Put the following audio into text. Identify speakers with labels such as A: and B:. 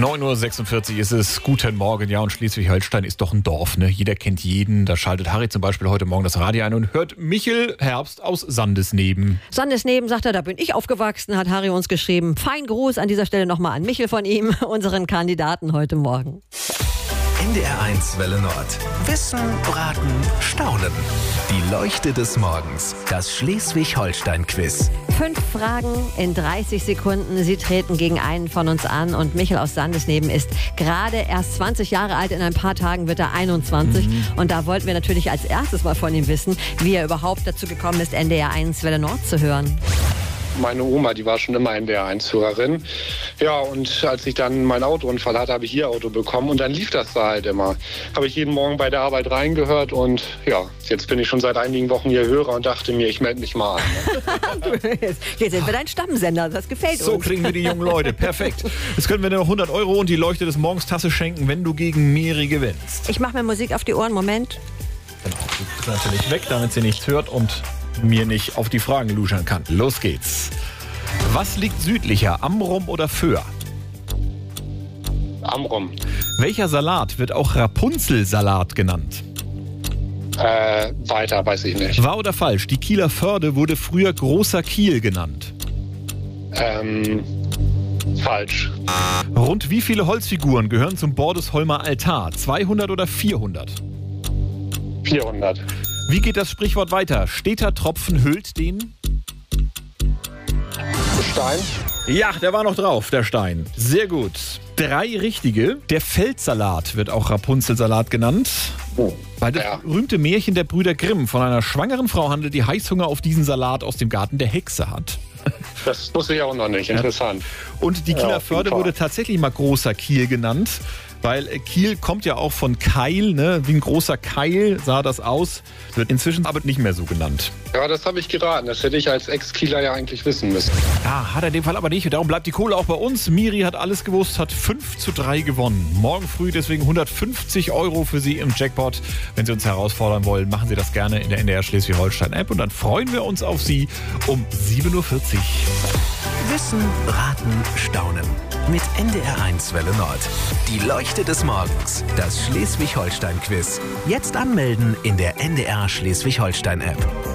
A: 9.46 Uhr ist es. Guten Morgen. Ja, und Schleswig-Holstein ist doch ein Dorf, ne? Jeder kennt jeden. Da schaltet Harry zum Beispiel heute Morgen das Radio ein und hört Michel Herbst aus Sandesneben.
B: Sandesneben, sagt er, da bin ich aufgewachsen, hat Harry uns geschrieben. Fein Gruß an dieser Stelle nochmal an Michel von ihm, unseren Kandidaten heute Morgen.
C: NDR1 Welle Nord. Wissen, Raten, Staunen. Die Leuchte des Morgens. Das Schleswig-Holstein-Quiz.
B: 5 Fragen in 30 Sekunden. Sie treten gegen einen von uns an. Und Michel aus Sandesneben ist gerade erst 20 Jahre alt. In ein paar Tagen wird er 21. Und da wollten wir natürlich als erstes mal von ihm wissen, wie er überhaupt dazu gekommen ist, NDR1 Welle Nord zu hören.
D: Meine Oma, die war schon immer NDR1-Hörerin. Ja, und als ich dann meinen Autounfall hatte, habe ich ihr Auto bekommen und dann lief das da halt immer. Habe ich jeden Morgen bei der Arbeit reingehört und ja, jetzt bin ich schon seit einigen Wochen hier Hörer und dachte mir, ich melde mich mal an.
B: Jetzt sind wir dein Stammsender, das gefällt uns.
A: So kriegen wir die jungen Leute, perfekt. Jetzt können wir dir noch 100 € und die Leuchte des Morgens Tasse schenken, wenn du gegen Miri gewinnst.
B: Ich mache mir Musik auf die Ohren, Moment.
A: Genau, du bist natürlich weg, damit sie nichts hört und mir nicht auf die Fragen luschern kann. Los geht's. Was liegt südlicher, Amrum oder Föhr?
D: Amrum.
A: Welcher Salat wird auch Rapunzelsalat genannt?
D: Weiter, weiß ich nicht.
A: Wahr oder falsch? Die Kieler Förde wurde früher Großer Kiel genannt.
D: Falsch.
A: Rund wie viele Holzfiguren gehören zum Bordesholmer Altar? 200 oder 400?
D: 400.
A: Wie geht das Sprichwort weiter? Steter Tropfen hüllt den...
D: Stein.
A: Ja, der war noch drauf, der Stein. Sehr gut. 3 richtige. Der Feldsalat wird auch Rapunzelsalat genannt. Weil das berühmte Märchen der Brüder Grimm von einer schwangeren Frau handelt, die Heißhunger auf diesen Salat aus dem Garten der Hexe hat.
D: Das wusste ich auch noch nicht. Interessant.
A: Und die Kieler Förde wurde tatsächlich mal Großer Kiel genannt, weil Kiel kommt ja auch von Keil, ne? Wie ein großer Keil sah das aus, wird inzwischen aber nicht mehr so genannt.
D: Ja, das habe ich geraten. Das hätte ich als Ex-Kieler ja eigentlich wissen müssen.
A: Ja, hat er in dem Fall aber nicht. Darum bleibt die Kohle auch bei uns. Miri hat alles gewusst, hat 5:3 gewonnen. Morgen früh deswegen 150 € für Sie im Jackpot. Wenn Sie uns herausfordern wollen, machen Sie das gerne in der NDR Schleswig-Holstein-App. Und dann freuen wir uns auf Sie um 7:40 Uhr.
C: Wissen, Raten, Staunen. Mit NDR1 Welle Nord. Die Leuchte des Morgens. Das Schleswig-Holstein-Quiz. Jetzt anmelden in der NDR Schleswig-Holstein-App.